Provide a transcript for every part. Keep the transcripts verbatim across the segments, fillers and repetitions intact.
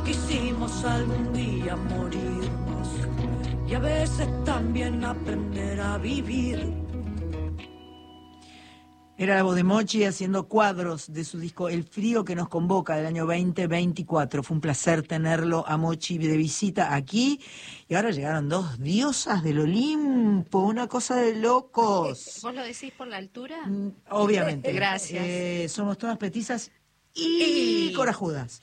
quisimos algún día morirnos y a veces también aprender a vivir. Era la voz de Mochi haciendo cuadros de su disco El frío que nos convoca del año veinte veinticuatro. Fue un placer tenerlo a Mochi de visita aquí. Y ahora llegaron dos diosas del Olimpo, una cosa de locos. ¿Vos lo decís por la altura? Mm, obviamente. Gracias. Eh, somos todas petizas y, y... corajudas.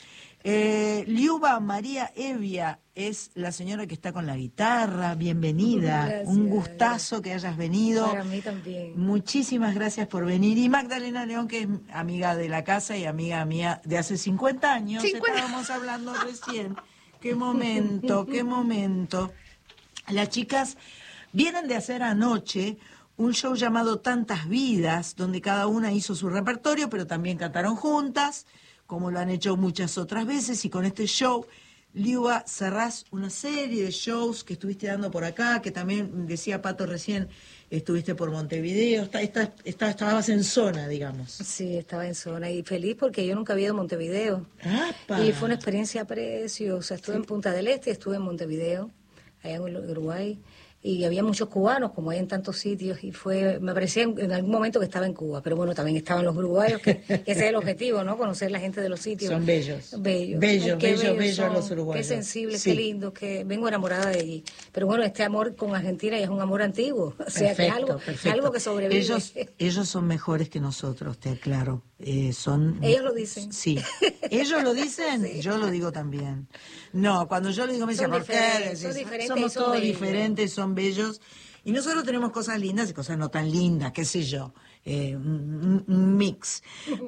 Eh, Liuba María Evia es la señora que está con la guitarra. Bienvenida. Gracias, un gustazo gracias. que hayas venido. Para mí también. Muchísimas gracias por venir. Y Magdalena León, que es amiga de la casa y amiga mía de hace cincuenta años. cincuenta Estábamos hablando recién. Qué momento, qué momento. Las chicas vienen de hacer anoche un show llamado Tantas Vidas, donde cada una hizo su repertorio, pero también cantaron juntas, como lo han hecho muchas otras veces, y con este show, Liuba, cerrás una serie de shows que estuviste dando por acá, que también, decía Pato recién, estuviste por Montevideo, está, está, está, estabas en zona, digamos. Sí, estaba en zona, y feliz porque yo nunca había ido a Montevideo. ¡Apa! Y fue una experiencia preciosa. Estuve sí. en Punta del Este, estuve en Montevideo, allá en Uruguay, y había muchos cubanos, como hay en tantos sitios, y fue, me parecía en, en algún momento que estaba en Cuba, pero bueno, también estaban los uruguayos, que, que ese es el objetivo, ¿no? Conocer la gente de los sitios. Son bellos. Bellos. Bellos, Ay, bellos, bellos son, los uruguayos. Qué sensibles, sí. qué lindos, que vengo enamorada de allí. Pero bueno, este amor con Argentina ya es un amor antiguo, o sea, perfecto, que es algo, perfecto. algo que sobrevive. Ellos, ellos son mejores que nosotros, te aclaro. Eh, son... Ellos lo dicen. Sí. ¿Ellos lo dicen? Sí. Yo lo digo también. No, cuando yo lo digo me dicen, ¿por qué? Son diferentes, somos son todos bellos. diferentes, son bellos. Y nosotros tenemos cosas lindas y cosas no tan lindas, qué sé yo, eh, un, un mix.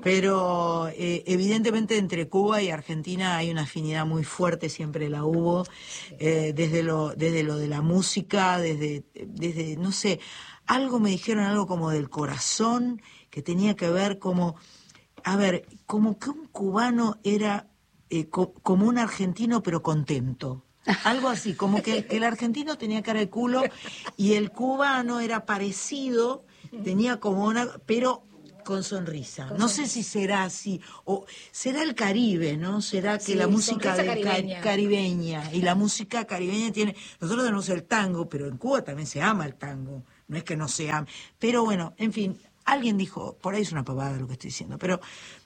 Pero eh, evidentemente entre Cuba y Argentina hay una afinidad muy fuerte, siempre la hubo, eh, desde lo desde lo de la música, desde, desde, no sé, algo me dijeron, algo como del corazón, que tenía que ver como, a ver, como que un cubano era eh, co- como un argentino pero contento. Algo así, como que el argentino tenía cara de culo y el cubano era parecido, tenía como una, pero con sonrisa. No sé si será así, o será el Caribe, ¿no? Será que sí, la música de caribeña. Ca- caribeña, y la música caribeña tiene, nosotros tenemos el tango, pero en Cuba también se ama el tango, no es que no se ame. Pero bueno, en fin, alguien dijo, por ahí es una pavada lo que estoy diciendo, pero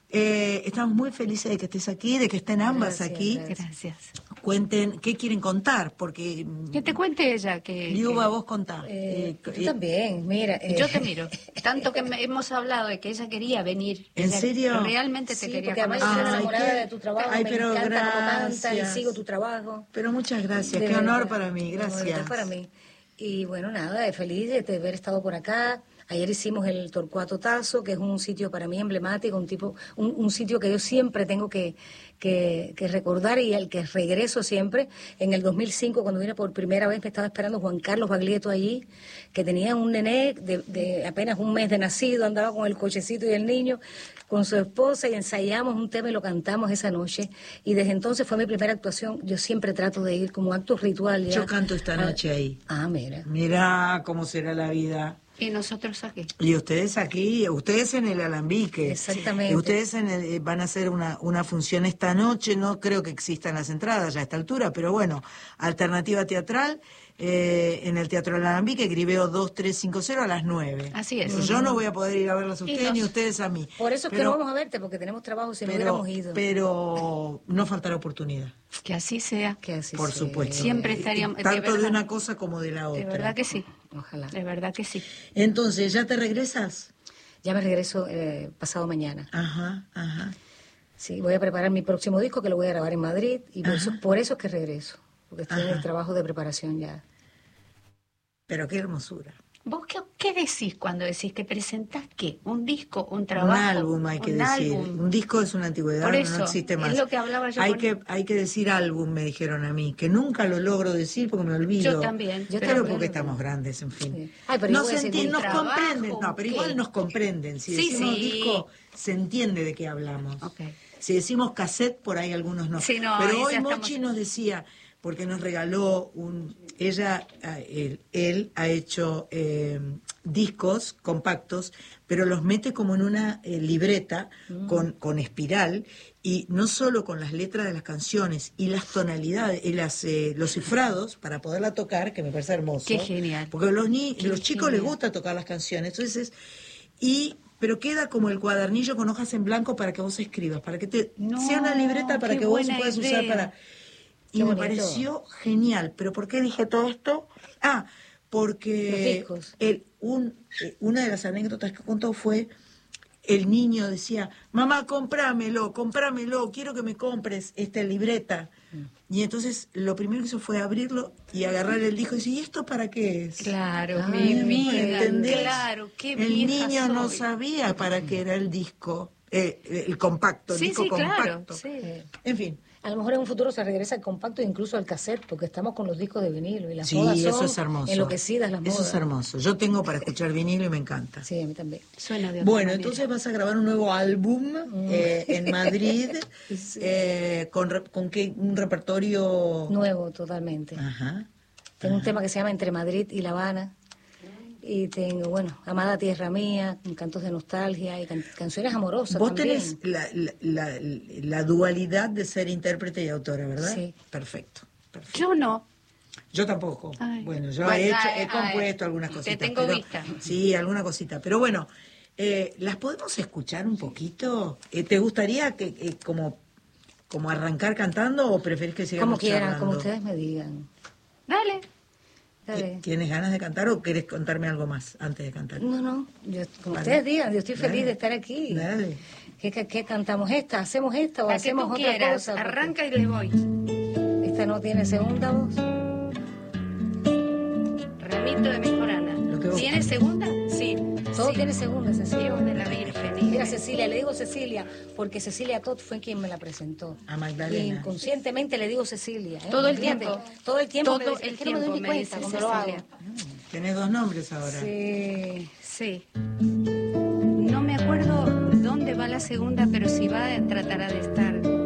eh, estamos muy felices de que estés aquí, de que estén ambas Gracias, aquí. Gracias. Cuenten, ¿qué quieren contar? Porque... Que te cuente ella. que Liuba, que... vos contá. Eh, Eh, tú eh, también, mira. Eh. Yo te miro. Tanto que me- hemos hablado de que ella quería venir. ¿En Ella serio? Realmente te Sí, quería porque además yo conocer. estoy Ay, enamorada qué- de tu trabajo, Ay, me pero encanta cómo cantas y gracias. sigo tu trabajo. Pero muchas gracias, De qué honor verdad. para mí, No, de gracias. verdad para mí. Y bueno, nada, feliz de haber estado por acá. Ayer hicimos el Torcuato Tazo, que es un sitio para mí emblemático, un tipo, un, un sitio que yo siempre tengo que, que, que recordar y al que regreso siempre. En el dos mil cinco, cuando vine por primera vez, me estaba esperando Juan Carlos Baglietto allí, que tenía un nené de, de apenas un mes de nacido, andaba con el cochecito y el niño, con su esposa, y ensayamos un tema y lo cantamos esa noche. Y desde entonces fue mi primera actuación. Yo siempre trato de ir como acto ritual. Ya. Yo canto esta noche ahí. Ah, mira. Mirá cómo será la vida. Y nosotros aquí. Y ustedes aquí, ustedes en el Alambique. Exactamente. Y ustedes en el- van a hacer una, una función esta noche, no creo que existan las entradas ya a esta altura, pero bueno, alternativa teatral eh, en el Teatro del Alambique, Gribeo dos tres cinco cero a las nueve. Así es. Yo no voy a poder ir a verlas a Y ustedes nos- ni ustedes a mí. Por eso es que Pero- no vamos a verte, porque tenemos trabajo, si no pero, hubiéramos ido. pero no faltará oportunidad, Que así sea. Que así por sea. supuesto. Siempre estaríamos- de Tanto de, verdad. una cosa como de la otra. De verdad que sí. Ojalá. De verdad que sí. Entonces, ¿ya te regresas? Ya me regreso eh, pasado mañana. Ajá, ajá. Sí, voy a preparar mi próximo disco, que lo voy a grabar en Madrid, y por, eso, por eso es que regreso, porque estoy en Ajá. el trabajo de preparación ya. Pero qué hermosura. ¿Vos qué, qué decís cuando decís que presentás qué? ¿Un disco? ¿Un trabajo? Un álbum hay que un decir. álbum. Un disco es una antigüedad, Por eso, no existe más. es lo que hablaba yo hay con- que Hay que decir álbum, me dijeron a mí, que nunca lo logro decir porque me olvido. Yo también. Yo pero también. porque estamos grandes, en fin. Sí. Ay, pero no yo voy a se decir, enti- un nos trabajo, comprenden, no, pero ¿qué? igual nos comprenden. Si Sí, decimos sí. disco, se entiende de qué hablamos. Ok. Si decimos cassette, por ahí algunos no. Sí, no, pero ahí hoy ya Mochi estamos- nos decía, porque nos regaló un... Ella, él, él ha hecho eh, discos compactos, pero los mete como en una eh, libreta mm. con, con espiral, y no solo con las letras de las canciones y las tonalidades, y las, eh, los cifrados para poderla tocar, que me parece hermoso. Qué genial. Porque a los, ni, Qué los chicos genial. les gusta tocar las canciones, entonces... y pero queda como el cuadernillo con hojas en blanco para que vos escribas, para que te No, sea una libreta para qué que vos buena puedas idea. usar para... Y Qué me bonito. pareció genial. ¿Pero por qué dije todo esto? Ah, porque Los discos. el, un, eh, una de las anécdotas que contó fue... El niño decía, mamá, comprámelo, comprámelo, quiero que me compres esta libreta. Mm. Y entonces lo primero que hizo fue abrirlo y agarrar el disco y decir, ¿y esto para qué es? Claro, Ah, mi no, vida, ¿entendés? claro, qué El vieja niño no soy. sabía para qué era el disco, eh, el compacto, el Sí, disco sí, claro, compacto. sí. En fin. A lo mejor en un futuro se regresa al compacto e incluso al cassette, porque estamos con los discos de vinilo y las Sí, modas son eso es hermoso. enloquecidas las modas. Eso es hermoso. Yo tengo para escuchar vinilo y me encanta. Sí, a mí también. Suena de otra Bueno, manera. entonces vas a grabar un nuevo álbum eh, en Madrid, Sí. eh, con, re- con qué, un repertorio... Nuevo, totalmente. Ajá. Tengo un tema que se llama Entre Madrid y La Habana. Y tengo, bueno, Amada Tierra Mía, con cantos de nostalgia y can- canciones amorosas Vos también. tenés la, la, la, la dualidad de ser intérprete y autora, ¿verdad? Sí. Perfecto. perfecto. Yo no. Yo tampoco. Ay. Bueno, yo Bueno, he hecho, ay, he compuesto ay, algunas te cositas. tengo pero- vista. Sí, alguna cosita. Pero bueno, eh, ¿las podemos escuchar un poquito? Eh, ¿Te gustaría que eh, como, como arrancar cantando o preferís que sigamos Como quieran, charlando? como ustedes me digan. Dale. Dale. ¿Tienes ganas de cantar o querés contarme algo más antes de cantar? No, no, yo, como Vale. ustedes digan, yo estoy feliz Dale. de estar aquí. Dale. ¿Qué, qué, qué cantamos esta? ¿Hacemos esta o La que hacemos tú otra quieras. cosa? Porque Arranca y le voy. Esta no tiene segunda voz. Ramito de mejorana. Lo que vos- ¿Tiene segunda? Sí. Todo sí. tiene segunda, Cecilia. Dios de la Virgen. y- Mira, Cecilia, le digo Cecilia, porque Cecilia Todd fue quien me la presentó. A Magdalena. Y inconscientemente le digo Cecilia. ¿eh? Todo el ¿Entiendes? tiempo. Todo el tiempo. Todo me dice, el es que no me doy tiempo ni me cuenta dice cuando lo hago. Cecilia. Tenés dos nombres ahora. Sí. Sí. No me acuerdo dónde va la segunda, pero si va, tratará de estar